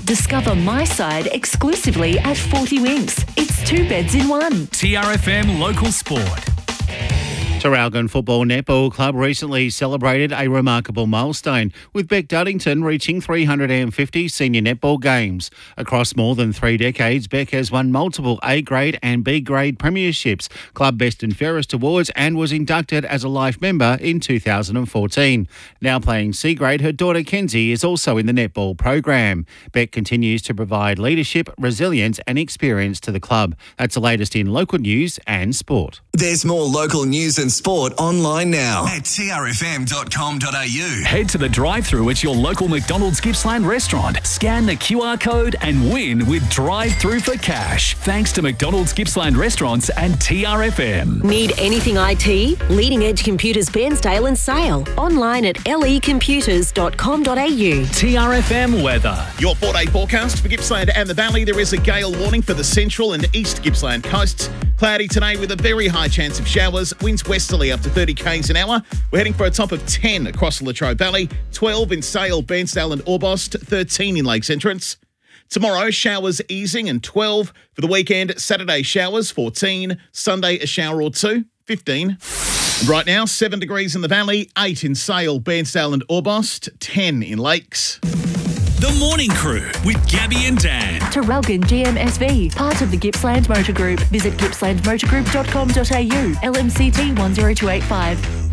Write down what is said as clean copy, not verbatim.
Discover My Side exclusively at 40 Winks. It's 2 beds in one. TRFM Local Sport. Traralgon Football Netball Club recently celebrated a remarkable milestone, with Beck Duddington reaching 350 senior netball games. Across more than 3 decades, Beck has won multiple A-grade and B-grade premierships, club best and fairest awards, and was inducted as a life member in 2014. Now playing C-grade, her daughter Kenzie is also in the netball program. Beck continues to provide leadership, resilience and experience to the club. That's the latest in local news and sport. There's more local news and sport online now at trfm.com.au. Head to the drive-thru at your local McDonald's Gippsland restaurant. Scan the QR code and win with drive-thru for cash. Thanks to McDonald's Gippsland restaurants and TRFM. Need anything IT? Leading Edge Computers Bairnsdale and Sale. Online at lecomputers.com.au. TRFM weather. Your 4-day forecast for Gippsland and the Valley. There is a gale warning for the central and east Gippsland coasts. Cloudy today with a very high chance of showers. Winds westerly up to 30 k's an hour. We're heading for a top of 10 across the Latrobe Valley, 12 in Sale, Bairnsdale and Orbost, 13 in Lakes Entrance. Tomorrow, showers easing and 12. For the weekend, Saturday showers, 14. Sunday, a shower or 2, 15. And right now, 7 degrees in the Valley, 8 in Sale, Bairnsdale and Orbost, 10 in Lakes. The Morning Crew with Gabby and Dan. Traralgon GMSV, part of the Gippsland Motor Group. Visit gippslandmotorgroup.com.au. LMCT 10285.